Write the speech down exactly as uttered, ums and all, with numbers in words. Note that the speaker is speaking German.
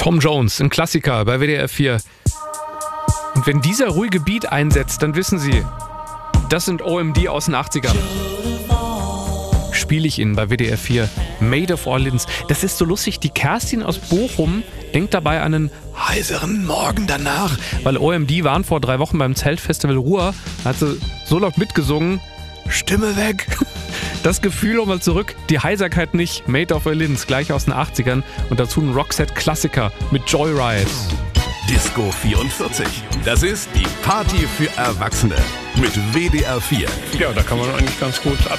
Tom Jones, ein Klassiker bei W D R vier. Und wenn dieser ruhige Beat einsetzt, dann wissen Sie, das sind O M D aus den achtzigern. Spiele ich Ihnen bei W D R vier. Made of Orleans. Das ist so lustig. Die Kerstin aus Bochum denkt dabei an einen heiseren Morgen danach, weil O M D waren vor drei Wochen beim Zeltfestival Ruhr. Da hat sie so laut mitgesungen, Stimme weg. Das Gefühl nochmal zurück, die Heiserkeit nicht. Made of Orleans, gleich aus den achtzigern. Und dazu ein Roxette-Klassiker mit Joyride. Disco vierundvierzig. Das ist die Party für Erwachsene mit W D R vier. Ja, da kann man eigentlich ganz gut